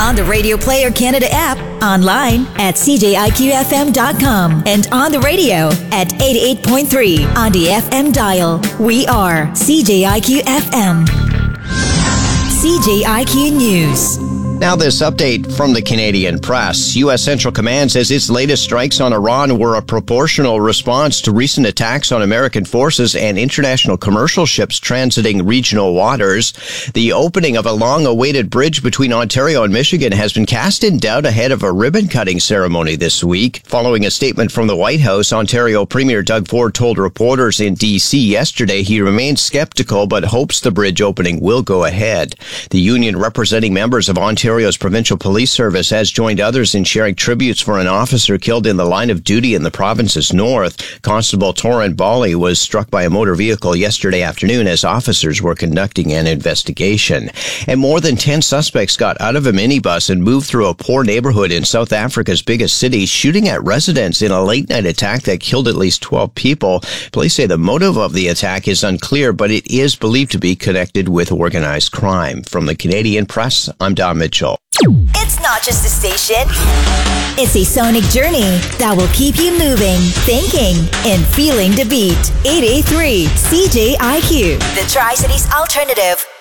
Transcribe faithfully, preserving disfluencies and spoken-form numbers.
on the Radio Player Canada app, online at c j i q f m dot com, and on the radio at eighty-eight point three on the F M dial. We are C J I Q F M. C J I Q News. Now this update from the Canadian press. U S Central Command says its latest strikes on Iran were a proportional response to recent attacks on American forces and international commercial ships transiting regional waters. The opening of a long-awaited bridge between Ontario and Michigan has been cast in doubt ahead of a ribbon-cutting ceremony this week. Following a statement from the White House, Ontario Premier Doug Ford told reporters in D C yesterday he remains skeptical but hopes the bridge opening will go ahead. The union representing members of Ontario Ontario's Provincial Police Service has joined others in sharing tributes for an officer killed in the line of duty in the province's north. Constable Torrent Bali was struck by a motor vehicle yesterday afternoon as officers were conducting an investigation. And more than ten suspects got out of a minibus and moved through a poor neighborhood in South Africa's biggest city, shooting at residents in a late-night attack that killed at least twelve people. Police say the motive of the attack is unclear, but it is believed to be connected with organized crime. From the Canadian Press, I'm Don Mitchell. It's not just a station. It's a sonic journey that will keep you moving, thinking, and feeling the beat. eight eighty-three C J I Q, the Tri-Cities Alternative.